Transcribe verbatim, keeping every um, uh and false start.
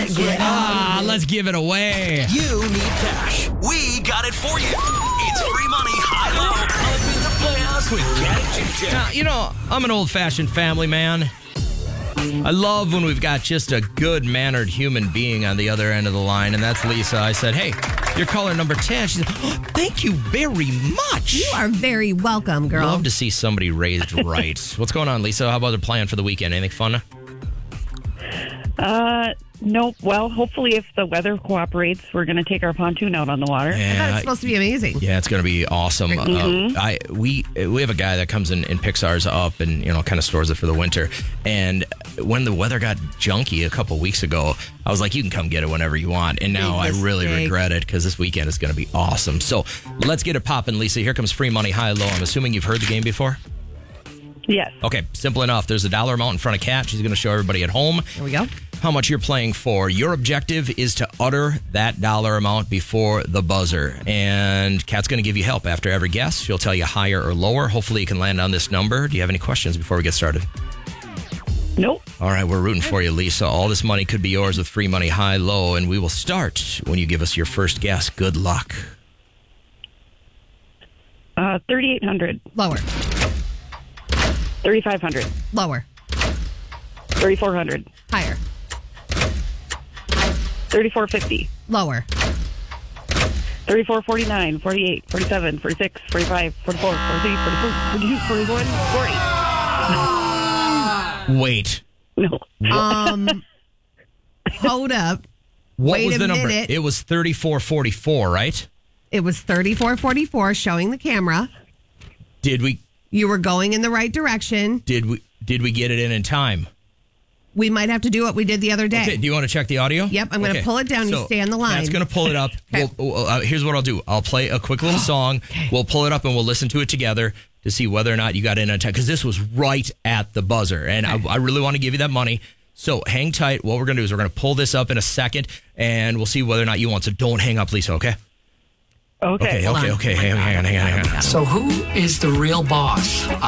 Get Ah, let's give it away. You need cash. We got it for you. It's free money, high-low, up in the playhouse with Cat and Jim. Now, you know, I'm an old-fashioned family man. I love when we've got just a good-mannered human being on the other end of the line, and that's Lisa. I said, hey, you're caller number ten. She said, oh, thank you very much. You are very welcome, girl. Love to see somebody raised right. What's going on, Lisa? How about the plan for the weekend? Anything fun? Uh, nope. Well, hopefully if the weather cooperates, we're going to take our pontoon out on the water. I thought it's supposed to be amazing. Yeah, it's going to be awesome. Mm-hmm. Uh, I we we have a guy that comes in and picks ours up and, you know, kind of stores it for the winter. And when the weather got junky a couple weeks ago, I was like, you can come get it whenever you want. And now I really regret it because this weekend is going to be awesome. So let's get it popping, Lisa. Here comes free money, high, low. I'm assuming you've heard the game before? Yes. Okay, simple enough. There's a dollar amount in front of Kat. She's going to show everybody at home. Here we go. How much you're playing for. Your objective is to utter that dollar amount before the buzzer. And Kat's going to give you help after every guess. She'll tell you higher or lower. Hopefully you can land on this number. Do you have any questions before we get started? Nope. All right, we're rooting for you, Lisa. All this money could be yours with free money, high, low. And we will start when you give us your first guess. Good luck. Uh, thirty-eight hundred. Lower. thirty-five hundred. Lower. thirty-four hundred. Higher. thirty-four fifty. Lower. thirty-four forty-nine. forty-eight. forty-seven. forty-six. forty-five. forty-four. forty-three. forty-four. forty-two. forty-one. forty. Wait. No. Um, hold up. What Wait was a the number? minute. It was thirty-four forty-four, right? It was thirty-four forty-four showing the camera. Did we You were going in the right direction. did we did we get it in in time? We might have to do what we did the other day. Okay, do you want to check the audio? Yep, I'm going to pull it down. You stay on the line. That's going to pull it up. Okay. We'll, uh, here's what I'll do. I'll play a quick little song. We'll pull it up and we'll listen to it together to see whether or not you got in on time. Because this was right at the buzzer. And I, I really want to give you that money. So hang tight. What we're going to do is we're going to pull this up in a second. And we'll see whether or not you want. So don't hang up, Lisa, okay? Okay. Okay, okay, okay. Hang on, hang on, hang on, hang on. So who is the real boss?